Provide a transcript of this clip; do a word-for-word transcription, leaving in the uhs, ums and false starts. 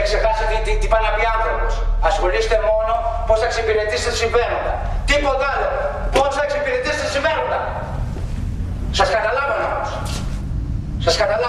ξεχάσει τι, τι, τι πάει να πει άνθρωπος. Ασχολείστε μόνο πώς θα εξυπηρετήσετε συμφέροντα. Τίποτα άλλο. Πώς θα εξυπηρετήσετε συμφέροντα. Σας καταλάβανα όμως. Σας καταλάβανα.